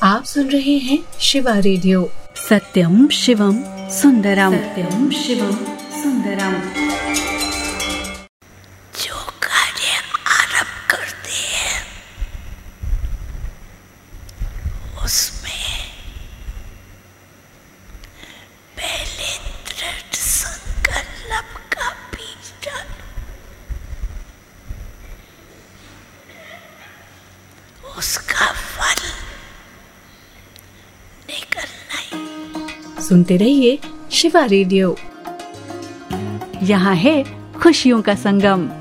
आप सुन रहे हैं शिवा रेडियो। सत्यम शिवम सुंदरम, सत्यम शिवम सुंदरम। जो कार्य आरंभ करते हैं उसमें पहले दृढ़ संकल्प का बीज डालो, उसका फल निकलना ही। सुनते रहिए शिवा रेडियो। यहाँ है खुशियों का संगम।